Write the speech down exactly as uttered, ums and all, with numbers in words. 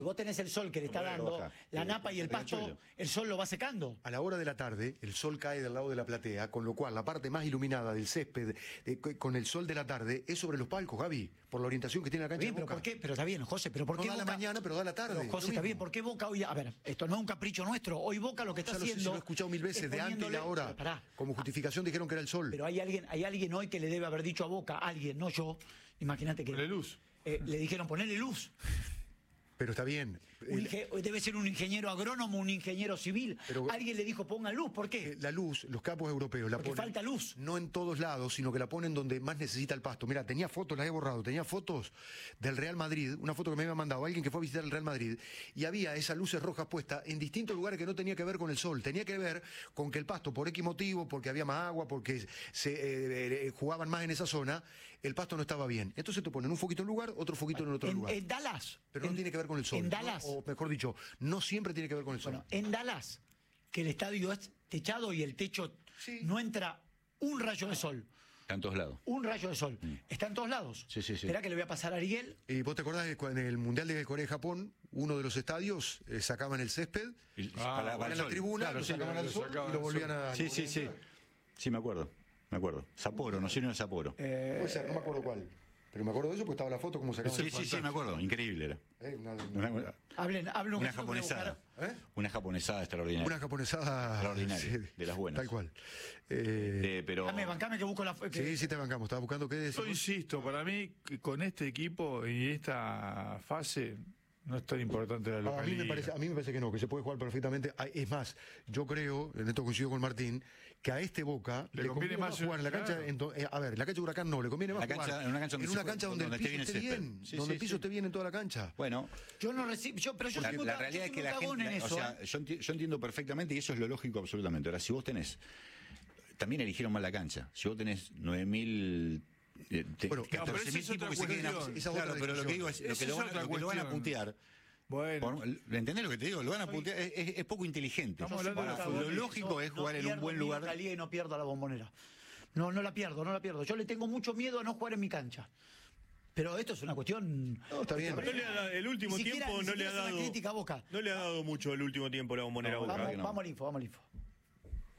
Vos tenés el sol que le está dando, baja. la Sí, napa y el pasto, el sol lo va secando. A la hora de la tarde, el sol cae del lado de la platea, con lo cual la parte más iluminada del césped, de, con el sol de la tarde, es sobre los palcos, Gaby, por la orientación que tiene la cancha Bien, de pero Boca. ¿por qué? Pero está bien, José, pero ¿por No qué da la Boca? mañana, pero da la tarde. Pero, José, Lo está mismo. bien, ¿por qué Boca hoy? A ver, esto no es un capricho nuestro. Hoy Boca lo que está Ya lo sé, haciendo. se lo he escuchado mil veces, es de antes y de poniéndole- ahora. Pero pará. Como justificación dijeron que era el sol. Pero hay alguien, hay alguien hoy que le debe haber dicho a Boca, alguien, no yo. Imagínate que. Ponle luz. eh, le dijeron ponerle luz. Pero está bien. Un El- inge- debe ser un ingeniero agrónomo, un ingeniero civil. Pero- Alguien le dijo pongan luz, ¿por qué? Eh, La luz, los capos europeos la Porque ponen. falta luz. No en todos lados, sino que la ponen donde más necesita el pasto. Mira, tenía fotos, las he borrado. Tenía fotos del Real Madrid, una foto que me había mandado alguien que fue a visitar el Real Madrid, y había esas luces rojas puestas en distintos lugares que no tenía que ver con el sol. Tenía que ver con que el pasto, por X motivo, porque había más agua, porque se eh, eh, jugaban más en esa zona, el pasto no estaba bien. Entonces te ponen un foquito en un lugar, otro foquito en otro En, lugar. en Dallas. Pero no en- tiene que ver con el sol. En ¿no? Dallas. O mejor dicho, no siempre tiene que ver con el sol. Bueno, en Dallas, que el estadio es techado y el techo Sí. no entra un rayo de sol. Está en todos lados. Un rayo de sol. Está en todos lados. Sí, sí, sí. Esperá que le voy a pasar a Ariel. ¿Y vos te acordás que en el Mundial de Corea y Japón, uno de los estadios eh, sacaban el césped, Y- Ah, para- para en el la sol. tribuna, Claro, lo sí, sacaban lo al sol sacaban y lo al volvían sol. a... Sí, sí, sí. Sí, me acuerdo. Me acuerdo. Sapporo, nos sirve Sapporo. Puede ser, no me acuerdo cuál. Pero me acuerdo de eso porque estaba la foto como sacaban Sí, el sí, sí, me acuerdo. Increíble era. Eh, una, Una, Hablen, hablen un una ratito que voy a japonesada. buscar- ¿Eh? Una japonesada extraordinaria. una japonesada... Extraordinaria, de las buenas. Tal cual. Eh, Eh, pero Dame, bancame que busco la. que- sí, sí te bancamos. Estaba buscando qué decir. Yo insisto, para mí, que con este equipo y esta fase, no es tan importante la A mí, localidad. me parece, a mí me parece que no, que se puede jugar perfectamente. Ah, Es más, yo creo, en esto coincido con Martín, que a este Boca Le le, conviene conviene más más jugar en la cancha. claro. en do- eh, a ver, en la cancha de Huracán no, le conviene más La cancha- jugar en una cancha donde en una se- cancha donde, donde el esté piso bien el esté césped. bien, Sí, donde sí, el piso sí. esté bien en toda la cancha. bueno, Yo no recibo. Yo, pero yo la, soy muy la ca- realidad yo es soy que muy la cagón gente, en o eso, sea, ¿eh? yo, enti- yo entiendo perfectamente y eso es lo lógico absolutamente. Ahora, si vos tenés, también eligieron mal la cancha. Si vos tenés nueve mil eh, te- Bueno, catorce no, pero esa mil es tipos otra que se quieren cuestión. a- Esa claro, otra pero lo que digo discusión. es, lo que, Esa lo es van, otra lo que lo van a cuestión. putear. Bueno, Por- ¿Entendés lo que te digo? Lo van a putear, es, es- es poco inteligente. Estamos hablando de Ahora, la lo fútbol. lógico es No jugar en un pierdo buen mi lugar. localidad y no pierdo a la Bombonera. No, no la pierdo, no la pierdo. Yo le tengo mucho miedo a no jugar en mi cancha. Pero esto es una cuestión. No, está bien. No le ha dado- el último Ni siquiera- tiempo ni no le siquiera ha es una dado crítica a Boca. No le ha dado mucho el último tiempo la Bombonera a No, Boca. claro Vamos, que no. vamos al info, vamos al info.